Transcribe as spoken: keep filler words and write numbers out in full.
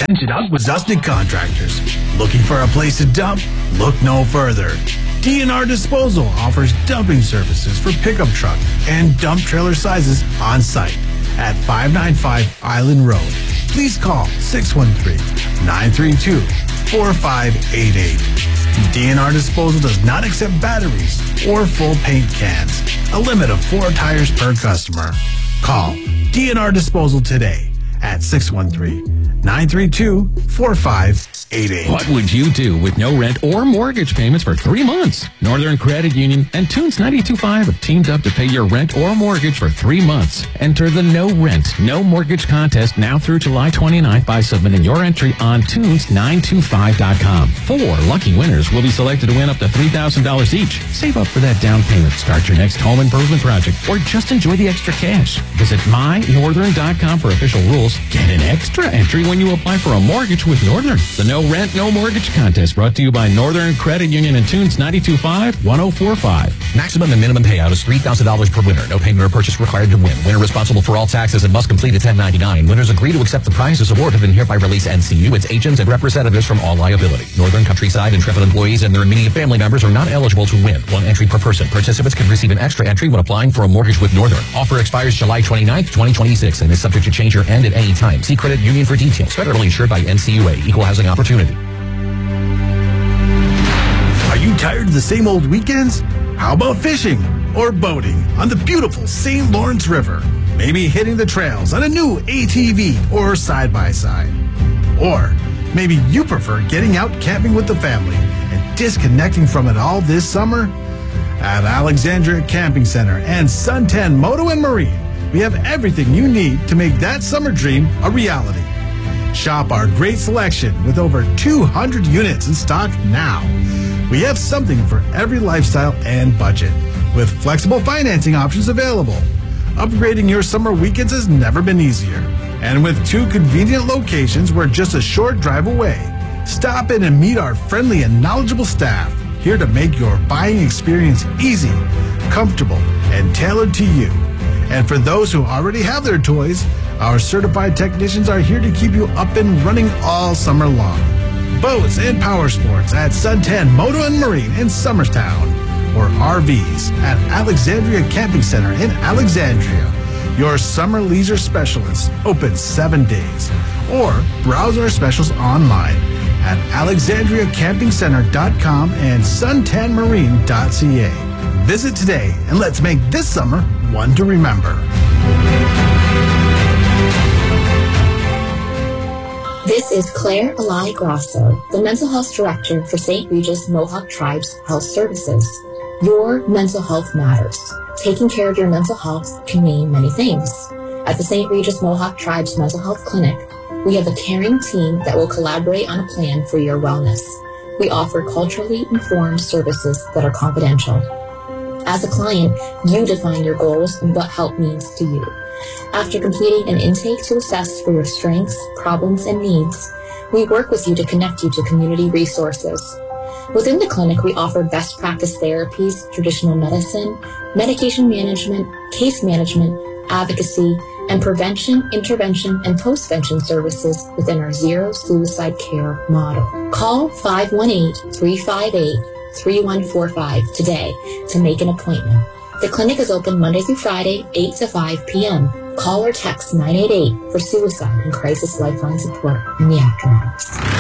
Attention Akwesasne contractors. Looking for a place to dump? Look no further. D N R Disposal offers dumping services for pickup truck and dump trailer sizes on site at five ninety-five Island Road. Please call six one three, nine three two, four five eight eight. D N R Disposal does not accept batteries or full paint cans. A limit of four tires per customer. Call D N R Disposal today at six one three, nine three two, four five eight eight. What would you do with no rent or mortgage payments for three months? Northern Credit Union and Tunes ninety-two point five have teamed up to pay your rent or mortgage for three months. Enter the No Rent, No Mortgage contest now through July twenty-ninth by submitting your entry on tunes nine two five dot com. Four lucky winners will be selected to win up to three thousand dollars each. Save up for that down payment, start your next home improvement project, or just enjoy the extra cash. Visit my northern dot com for official rules. Get an extra entry when you apply for a mortgage with Northern. The No Rent, No Mortgage contest brought to you by Northern Credit Union and Tunes ninety-two point five, one oh four point five. Maximum and minimum payout is three thousand dollars per winner. No payment or purchase required to win. Winner responsible for all taxes and must complete a ten ninety-nine. Winners agree to accept the prizes awarded and hereby release N C U, its agents, and representatives from all liability. Northern Countryside Intrepid employees and their immediate family members are not eligible to win. One entry per person. Participants can receive an extra entry when applying for a mortgage with Northern. Offer expires July twenty-ninth, twenty twenty-six and is subject to change or end at any time. See Credit Union for details. Federally insured by N C U A. Equal housing opportunity. Are you tired of the same old weekends? How about fishing or boating on the beautiful Saint Lawrence River? Maybe hitting the trails on a new A T V or side-by-side. Or maybe you prefer getting out camping with the family and disconnecting from it all this summer? At Alexandria Camping Center and Suntan Moto and Marine, we have everything you need to make that summer dream a reality. Shop our great selection with over two hundred units in stock now. We have something for every lifestyle and budget, with flexible financing options available. Upgrading your summer weekends has never been easier. And with two convenient locations, we're just a short drive away. Stop in and meet our friendly and knowledgeable staff, here to make your buying experience easy, comfortable, and tailored to you. And for those who already have their toys, our certified technicians are here to keep you up and running all summer long. Boats and power sports at Suntan Moto and Marine in Summerstown, or R Vs at Alexandria Camping Center in Alexandria. Your summer leisure specialist, open seven days. Or browse our specials online at alexandria camping center dot com and suntan marine dot c a. Visit today and let's make this summer one to remember. This is Claire Alai Grasso, the Mental Health Director for Saint Regis Mohawk Tribes Health Services. Your mental health matters. Taking care of your mental health can mean many things. At the Saint Regis Mohawk Tribes Mental Health Clinic, we have a caring team that will collaborate on a plan for your wellness. We offer culturally informed services that are confidential. As a client, you define your goals and what help means to you. After completing an intake to assess for your strengths, problems, and needs, we work with you to connect you to community resources. Within the clinic, we offer best practice therapies, traditional medicine, medication management, case management, advocacy, and prevention, intervention, and postvention services within our zero suicide care model. Call five one eight, three five eight, three one four five today to make an appointment. The clinic is open Monday through Friday, eight to five p.m. Call or text nine eight eight for suicide and crisis lifeline support in the after hours.